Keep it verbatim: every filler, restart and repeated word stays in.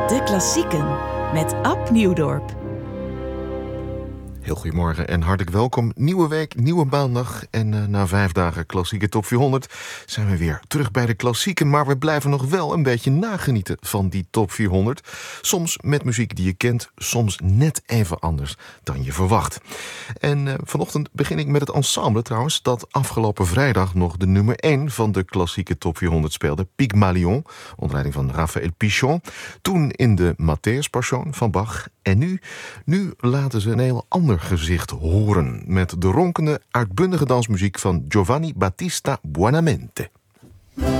De Klassieken met Ab Nieuwdorp. Heel goedemorgen en hartelijk welkom. Nieuwe week, nieuwe maandag. En uh, na vijf dagen klassieke top vierhonderd zijn we weer terug bij de klassieken. Maar we blijven nog wel een beetje nagenieten van die top vierhonderd. Soms met muziek die je kent, soms net even anders dan je verwacht. En uh, vanochtend begin ik met het ensemble trouwens, dat afgelopen vrijdag nog de nummer één van de klassieke top vierhonderd speelde. Pygmalion, onder leiding van Raphaël Pichon. Toen in de Matthäus Passion van Bach. En nu, nu laten ze een heel ander gezicht horen met de ronkende, uitbundige dansmuziek van Giovanni Battista Buonamente.